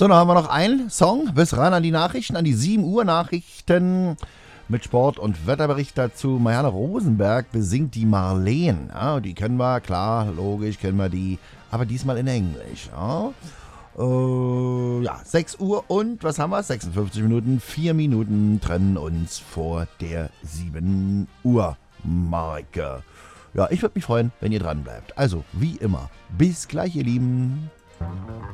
So, dann haben wir noch einen Song bis ran an die Nachrichten, an die 7 Uhr Nachrichten mit Sport- und Wetterbericht dazu. Marianne Rosenberg besingt die Marleen. Ja, die kennen wir, klar, logisch kennen wir die, aber diesmal in Englisch. Ja, 6 Uhr und was haben wir? 56 Minuten, 4 Minuten trennen uns vor der 7 Uhr Marke. Ja, ich würde mich freuen, wenn ihr dran bleibt. Also, wie immer, bis gleich, ihr Lieben.